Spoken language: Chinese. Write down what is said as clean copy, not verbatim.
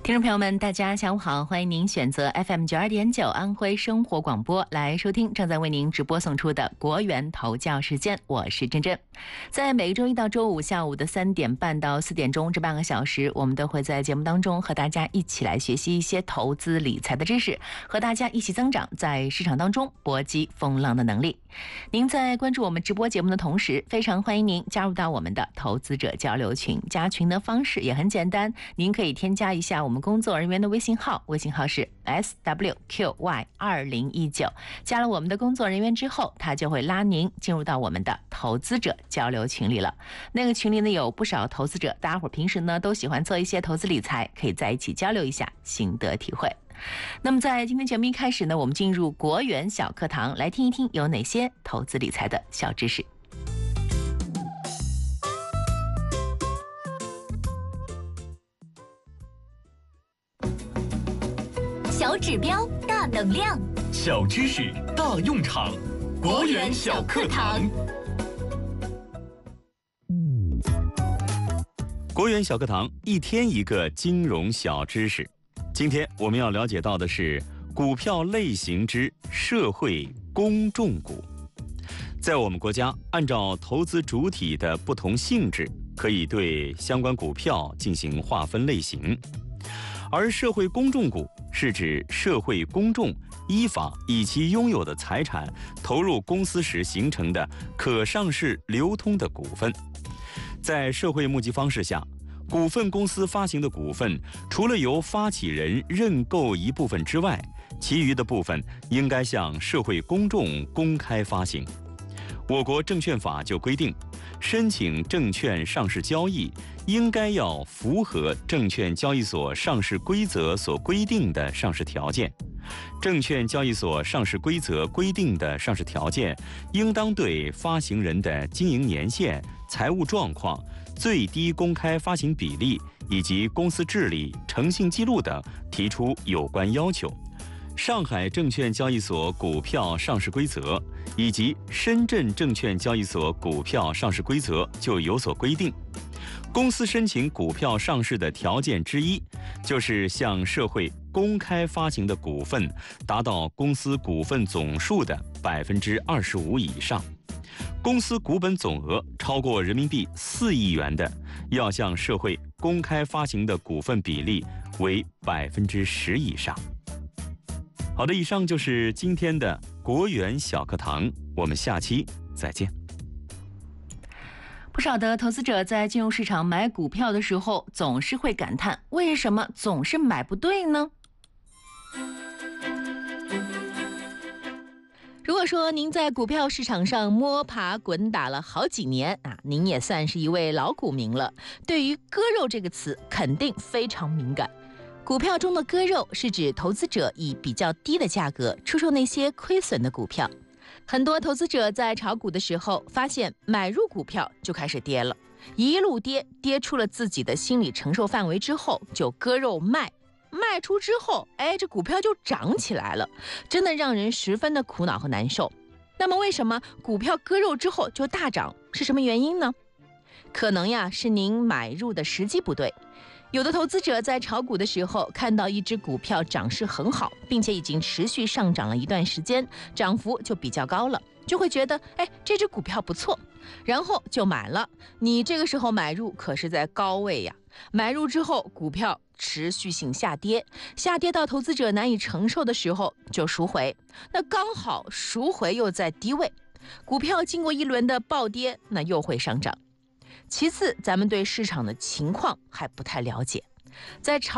听众朋友们，大家下午好，欢迎您选择 FM92.9 安徽生活广播来收听正在为您直播送出的国元头教时间，我是珍珍。在每个周一到周五下午的3点半到4点钟这半个小时，我们都会在节目当中和大家一起来学习一些投资理财的知识，和大家一起增长在市场当中搏击风浪的能力。您在关注我们直播节目的同时，非常欢迎您加入到我们的投资者交流群。加群的方式也很简单，您可以添加一下我们工作人员的微信号，微信号是 SWQY2019。加了我们的工作人员之后，他就会拉您进入到我们的投资者交流群里了。那个群里呢有不少投资者，大家伙平时呢都喜欢做一些投资理财，可以在一起交流一下心得体会。那么在今天节目一开始呢，我们进入国元小课堂，来听一听有哪些投资理财的小知识。 小指标大能量， 小知识大用场，国元小课堂。 国元小课堂，一天一个金融小知识。今天我们要了解到的是股票类型之社会公众股。在我们国家，按照投资主体的不同性质，可以对相关股票进行划分类型。而社会公众股是指社会公众依法以其拥有的财产投入公司时形成的可上市流通的股份。在社会募集方式下，股份公司发行的股份，除了由发起人认购一部分之外，其余的部分应该向社会公众公开发行。我国证券法就规定，申请证券上市交易应该要符合证券交易所上市规则所规定的上市条件。证券交易所上市规则规定的上市条件，应当对发行人的经营年限、财务状况、最低公开发行比例以及公司治理、诚信记录等提出有关要求。上海证券交易所股票上市规则以及深圳证券交易所股票上市规则就有所规定。公司申请股票上市的条件之一，就是向社会公开发行的股份达到公司股份总数的25%以上。公司股本总额超过人民币4亿元的，要向社会公开发行的股份比例为10%以上。好的，以上就是今天的国元小课堂，我们下期再见。 不少的投资者在进入市场买股票的时候，总是会感叹，为什么总是买不对呢？如果说您在股票市场上摸爬滚打了好几年啊，您也算是一位老股民了，对于割肉这个词肯定非常敏感。股票中的割肉是指投资者以比较低的价格出售那些亏损的股票。很多投资者在炒股的时候发现买入股票就开始跌了，一路跌出了自己的心理承受范围之后，就割肉卖出之后，这股票就涨起来了，真的让人十分的苦恼和难受。那么为什么股票割肉之后就大涨，是什么原因呢？可能呀是您买入的时机不对。有的投资者在炒股的时候看到一只股票涨势很好，并且已经持续上涨了一段时间，涨幅就比较高了，就会觉得这只股票不错，然后就买了。你这个时候买入可是在高位呀，买入之后股票持续性下跌到投资者难以承受的时候就赎回，那刚好赎回又在低位，股票经过一轮的暴跌，那又会上涨。其次，咱们对市场的情况还不太了解，在炒